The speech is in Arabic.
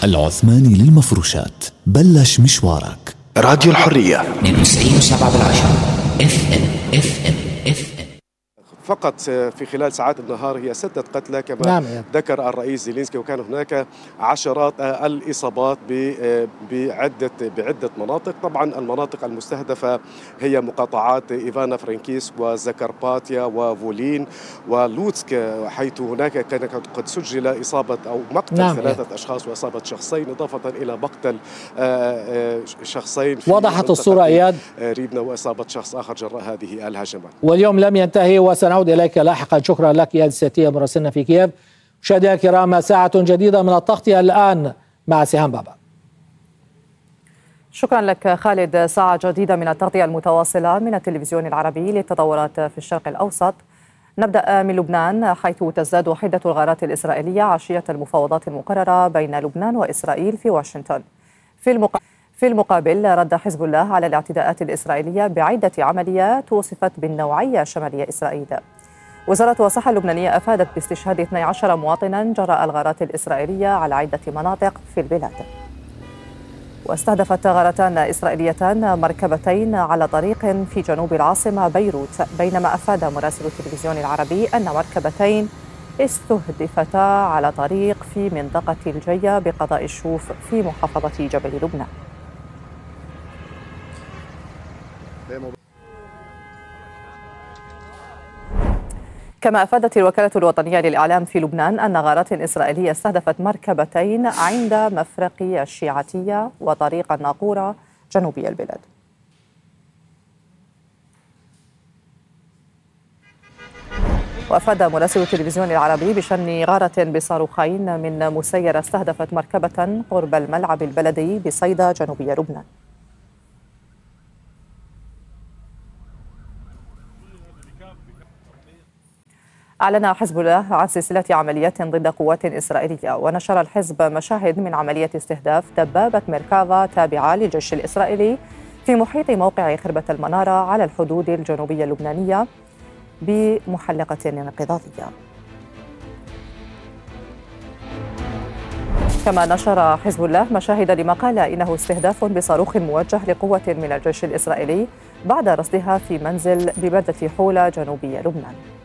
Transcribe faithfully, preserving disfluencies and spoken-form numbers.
العثماني للمفروشات. بلش مشوارك. راديو الحرية اثنين وستين وسبعة بالعشرة اف ام اف ام اف ام. فقط في خلال ساعات النهار هي ستة قتلى كما نعم. ذكر الرئيس زيلينسكي، وكان هناك عشرات الإصابات بعدة بعدة مناطق. طبعا المناطق المستهدفة هي مقاطعات إيفانا فرانكيسك وزكرباتيا وفولين ولوتسك، حيث هناك كان قد سجل إصابة أو مقتل نعم. ثلاثة أشخاص وإصابة شخصين، إضافة إلى مقتل شخصين. وضحت الصورة إياد ريبنا وإصابة شخص آخر جراء هذه الهجمات. واليوم لم ينتهي وسنعود إليك لاحقا. شكرا لك إياد السيتية مراسلنا في كييف. مشاهدينا الكرام، ساعة جديدة من التغطية الآن مع سهام بابا. شكرا لك خالد. ساعة جديدة من التغطية المتواصلة من التلفزيون العربي للتطورات في الشرق الأوسط. نبدأ من لبنان، حيث تزداد حدة الغارات الإسرائيلية عشية المفاوضات المقررة بين لبنان وإسرائيل في واشنطن. في المقابل في المقابل رد حزب الله على الاعتداءات الإسرائيلية بعدة عمليات وصفت بالنوعية شمالية إسرائيل. وزارة الصحة اللبنانية أفادت باستشهاد اثني عشر مواطنا جراء الغارات الإسرائيلية على عدة مناطق في البلاد. واستهدفت غارتان إسرائيليتان مركبتين على طريق في جنوب العاصمة بيروت، بينما أفاد مراسل التلفزيون العربي أن مركبتين استهدفتا على طريق في منطقة الجية بقضاء الشوف في محافظة جبل لبنان. كما أفادت الوكالة الوطنية للإعلام في لبنان أن غارات إسرائيلية استهدفت مركبتين عند مفرق الشيعتية وطريق الناقورة جنوبي البلاد. وأفاد مراسل التلفزيون العربي بشن غارة بصاروخين من مسيرة استهدفت مركبة قرب الملعب البلدي بصيدا جنوبي لبنان. أعلن حزب الله عن سلسلة عمليات ضد قوات إسرائيلية، ونشر الحزب مشاهد من عملية استهداف دبابة ميركافا تابعة للجيش الإسرائيلي في محيط موقع خربة المنارة على الحدود الجنوبية اللبنانية بمحلقة انقضاضية. كما نشر حزب الله مشاهد لما قال إنه استهداف بصاروخ موجه لقوة من الجيش الإسرائيلي بعد رصدها في منزل ببلدة حولة جنوبية لبنان.